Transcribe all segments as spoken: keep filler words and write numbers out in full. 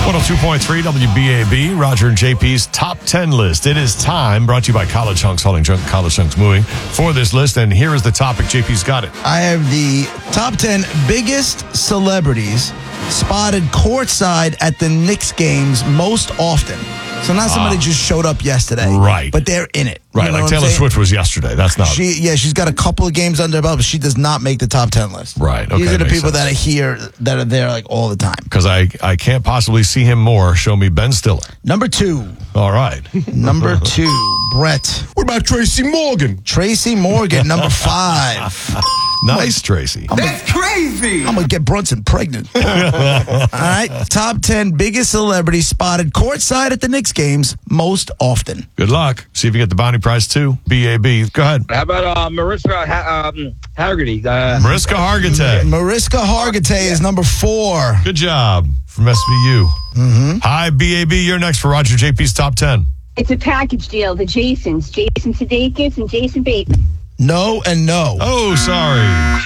one oh two point three W B A B, Roger and J P's Top ten List. It is time, brought to you by College Hunks, Hauling Junk, College Hunks Moving, for this list. And here is the topic. J P's got it. I have the top ten biggest celebrities spotted courtside at the Knicks games most often. So not somebody Ah. just showed up yesterday. Right. But they're in it. Right, You know like what I'm Taylor saying? Swift was yesterday. That's not... She yeah, she's got a couple of games under her belt, but she does not make the top ten list. Right, okay, These are the makes people sense. that are here that are there like all the time. Because I, I can't possibly see him more. Show me Ben Stiller. Number two. All right. Number two, Brett. What about Tracy Morgan? Tracy Morgan, number five. Nice, Tracy. That's crazy. I'm going to get Brunson pregnant. All right. Top ten biggest celebrities spotted courtside at the Knicks games most often. Good luck. See if you get the bounty prize, too. B A B. Go ahead. How about uh, Marissa ha- um, Haggerty? Uh, Mariska Hargitay. Mariska Hargitay is number four. Good job from S V U. Mm-hmm. Hi, B A B. You're next for Roger J P's Top ten. It's a package deal. The Jasons, Jason Sudeikis and Jason Bateman. No and no. Oh, sorry.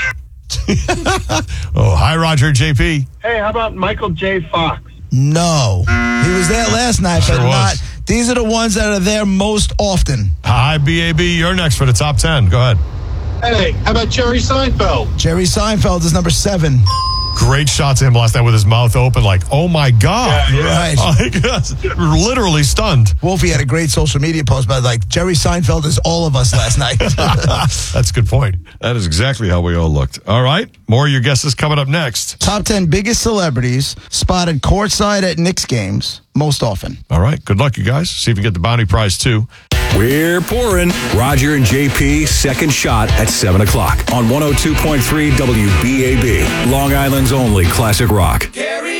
oh, hi, Roger J P. Hey, how about Michael J. Fox? No. He was there last night, Sure but not. was. These are the ones that are there most often. Hi, B A B. You're next for the Top ten. Go ahead. Hey, how about Jerry Seinfeld? Jerry Seinfeld is number seven. Great shot to him last night with his mouth open, like, oh my God. Yeah, Right. Like, literally stunned. Wolfie had a great social media post about like Jerry Seinfeld is all of us last night. That's a good point. That is exactly how we all looked. All right. More of your guesses coming up next. Top ten biggest celebrities spotted courtside at Knicks games most often. All right. Good luck, you guys. See if you get the bounty prize, too. We're pouring. Roger and J P, second shot at seven o'clock on one oh two point three W B A B, Long Island's only classic rock.